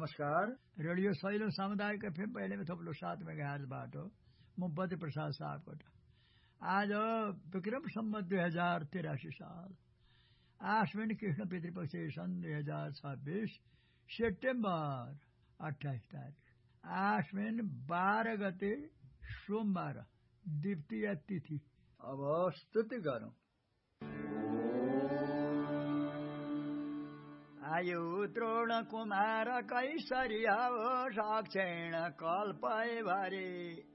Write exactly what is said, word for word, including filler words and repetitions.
नमस्कार। रेडियो सहिलो सामुदायिक एफएम पहले में थोपलो सात में गया बाटो मुंबई प्रसाद साहब को आज विक्रम संवत दो हजार तिरासी साल आश्विन कृष्ण पितृपक्ष सन दो हजार छब्बीस सितंबर अट्ठाईस तारीख आश्विन बारह गते सोमवार द्वितीय तिथि। अब स्तुति करूं। आयु द्रोण कुमार कैसरिया साक्षेण कल्पय भारी